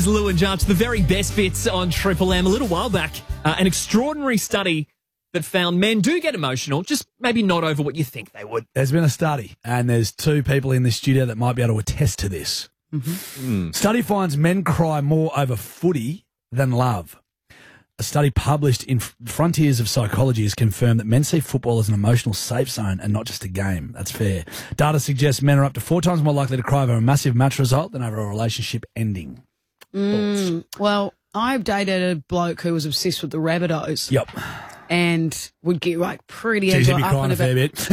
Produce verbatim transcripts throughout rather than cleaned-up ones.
Lou and Judge, the very best bits on Triple M. A little while back, uh, an extraordinary study that found men do get emotional, just maybe not over what you think they would. There's been a study, and there's two people in this studio that might be able to attest to this. Mm-hmm. Mm. Study finds men cry more over footy than love. A study published in Frontiers of Psychology has confirmed that men see football as an emotional safe zone and not just a game. That's fair. Data suggests men are up to four times more likely to cry over a massive match result than over a relationship ending. Mm, well, I dated a bloke who was obsessed with the Rabbitohs. Yep. And would get like pretty Jeez, into he'd be up crying and a fair about.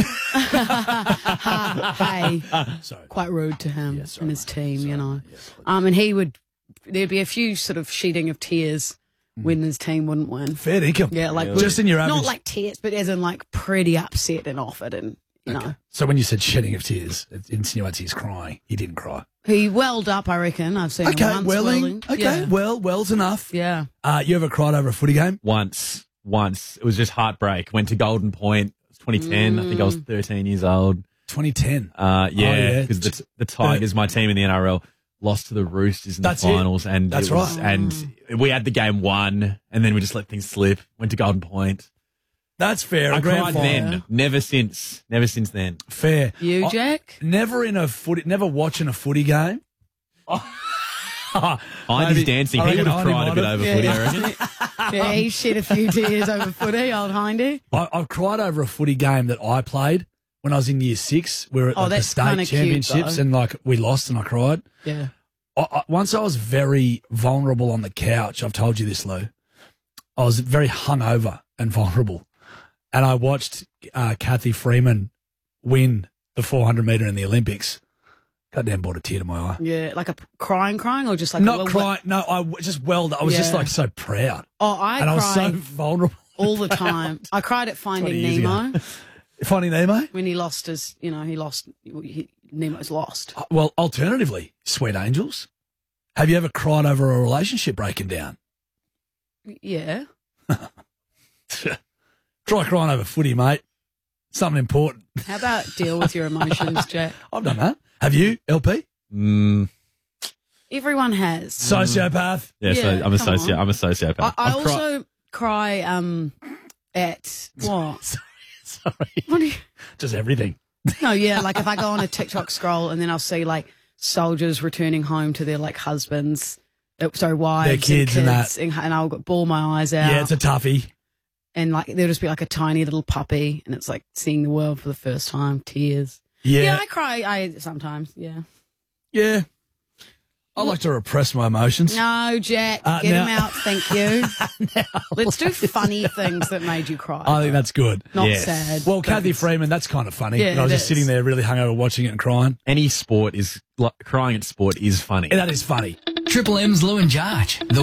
bit. Hey, Sorry. quite rude to him Yeah, sorry, and his mate. team, Sorry. you know. Yes, please. um, and he would, there'd be a few sort of shedding of tears when his team wouldn't win. Fair dinkum. Yeah, like just in your average. not like tears, but as in like pretty upset and off it, and you Okay. know. So when you said shedding of tears, it insinuates he's crying. He didn't cry. He welled up, I reckon. I've seen Okay, him once welling. welling. Okay, Yeah. well, well's enough. yeah. Uh, you ever cried over a footy game? Once, once. It was just heartbreak. Went to Golden Point. It was twenty ten. I think I was thirteen years old. twenty ten. Uh, yeah. yeah, because the, the Tigers, my team in the N R L, lost to the Roosters in That's the it. finals. And That's it was, right. And we had the game won, and then we just let things slip. Went to Golden Point. That's fair. I A grand cried final. then. Never since. Never since then. Fair. You, I- Jack? Never in a footy, never watching a footy game. Hindy's Maybe- dancing. I He would have reckon cried a Hindy bit might over have. footy, Yeah. I reckon. Yeah, he shed a few tears over footy, old Hindy. I, I've cried over a footy game that I played when I was in year six. We were at Oh, like, the that's kinda state cute, championships, though. and like we lost, and I cried. Yeah. I, I, once I was very vulnerable on the couch. I've told you this, Lou. I was very hungover and vulnerable, and I watched uh, Kathy Freeman win the four hundred metre in the Olympics. Goddamn, brought a tear to my eye. Yeah, like a p- crying, crying, or just like a Not well- crying. No, I w- just welled. I was just Yeah. like so proud, Oh, I and I was cry so vulnerable. all the time. I cried at Finding twenty years ago. Nemo Finding Nemo. when he lost his, you know, he lost, he, Nemo's lost. Uh, Well, alternatively, Sweet Angels. Have you ever cried over a relationship breaking down? Yeah. Try crying over footy, mate. Something important. How about deal with your emotions, Jack? I've done that. Have you, L P? Mm, Everyone has. Sociopath. yeah, so Yeah, I'm a come socio. on. I'm a sociopath. I, I I've cried- also cry um at what? Sorry. What do you, Just everything. no, yeah, like if I go on a TikTok scroll and then I'll see like soldiers returning home to their like husbands, uh, sorry, wives, kids and and, that. kids, and, and I'll bawl my eyes out. Yeah, it's a toughie. and like there'll just be like a tiny little puppy, and it's like seeing the world for the first time, tears. Yeah. Yeah, I cry. I sometimes, yeah. Yeah. I like to repress my emotions. No, Jack, Uh, get now- him out. Thank you. Let's do funny things that made you cry. I think that's good. Not Yes. sad. Well, Kathy Freeman, that's kind of funny. Yeah, And I was it just sitting is. there really hungover watching it and crying. Any sport is like, crying at sport is funny. And that is funny. Triple M's Lou and Judge. The